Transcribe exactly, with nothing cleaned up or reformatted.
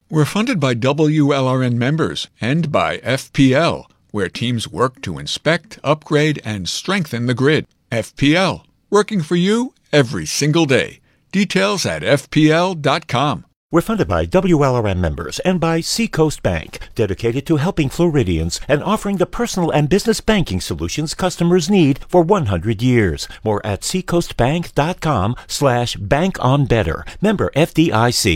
We're funded by W L R N members and by F P L, where teams work to inspect, upgrade, and strengthen the grid. F P L, working for you every single day. Details at F P L dot com. We're funded by W L R M members and by Seacoast Bank, dedicated to helping Floridians and offering the personal and business banking solutions customers need for one hundred years. More at seacoastbank.com slash bank on better. Member F D I C.